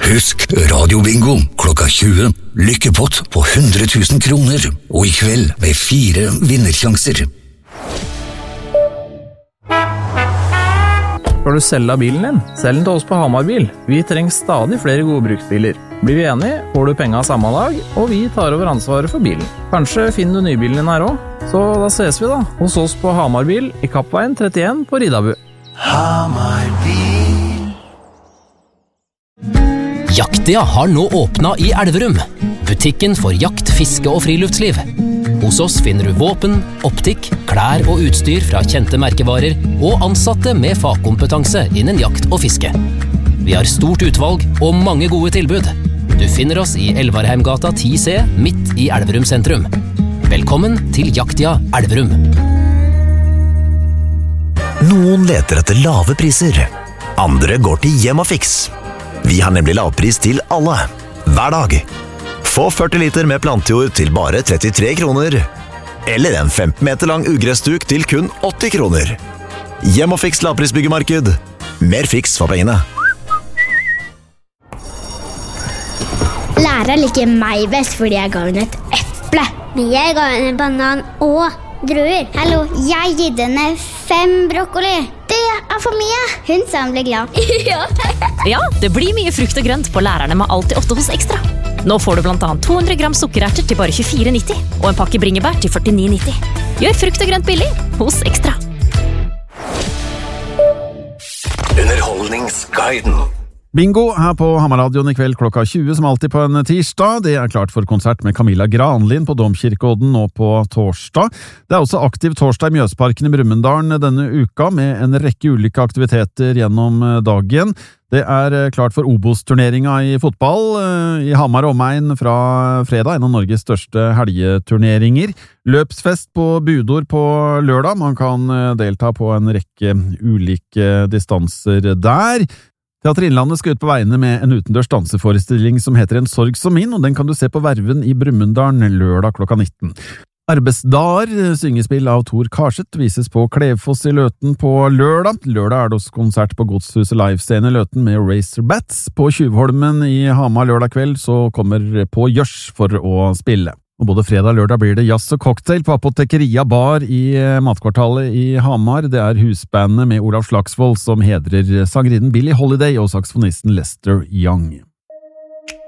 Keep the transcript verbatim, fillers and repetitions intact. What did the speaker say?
Husk radiobingo klokka tjue. Lykkepott på hundre tusen kroner. Og i kveld med fire vinnersjanser. Skal du selge bilen din? Selg den til oss på Hamar Bil. Vi trenger stadig flere gode bruksbiler. Blir vi enige, får du penger samme dag, og vi tar over ansvaret for bilen. Kanskje finner du nybilen din her også? Så da ses vi da, hos oss på Hamar Bil i Kappveien trettien på Ridabu. Hamar Bil. Jaktia har nå åpnet i Elverum. Butikken for jakt, fiske og friluftsliv. Hos oss finner du våpen, optikk, klær og utstyr fra kjente merkevarer og ansatte med fagkompetanse innen jakt og fiske. Vi har stort utvalg og mange gode tilbud. Du finner oss i Elvarheimgata ti C midt i Elverum sentrum. Velkommen til Jaktia Elverum. Noen leter etter lave priser. Andre går til Hjemmafix. Vi har nemlig lavpris til alle, hver dag. Få førti liter med plantejord til bare trettitre kroner. Eller en femten meter lang ugressduk til kun åtti kroner. Hjemmafix lavprisbyggemarked. Mer fiks for pengene. Læreren liker meg best fordi jeg ga henne et eple. Men jeg ga henne en banan og druer. Hallo, jeg gitt henne fem brokkoli. Det er for mye. Hun sa hun ble glad. Ja. Ja, det blir mye frukt og grønt på lærerne med alltid åtte hos Ekstra. Nå får du blant annet to hundre gram sukkererter til bare tjuefire nitti og en pakke bringebær til førtini nitti. Gjør frukt og grønt billig hos Ekstra. Underholdningsguiden. Bingo her på Hammarradioen i kveld klokka tjue, som alltid på en tirsdag. Det er klart for konsert med Camilla Granlin på Domkirkeodden nå på torsdag. Det er også aktiv torsdag i Mjøsparken i Brumunddal denne uka, med en rekke ulike aktiviteter gjennom dagen. Det er klart for Obos-turneringa i fotball i Hamar og omegn fra fredag, en av Norges største helgeturneringer. Løpsfest på Budor på lørdag. Man kan delta på en rekke ulike distanser der. Teater Innlandet skal ut på veiene med en utendørs danseforestilling som heter En sorg som min, og den kan du se på Verven i Brumunddal lørdag klokka nitten. Arbeidsdager, syngespill av Tor Karseth, vises på Klevfoss i Løten på lørdag. Lørdag er det også konsert på Godshuset Livescene i Løten med Razorbats. På Tjuvholmen i Hamar lørdag kveld så kommer På Gjørs for å spille. Og både fredag og lørdag blir det jazz og cocktail på Apotekeria bar i Matkvartalet i Hamar. Det er husbandet med Olav Slagsvold som hedrer sangerinnen Billie Holiday og saksofonisten Lester Young.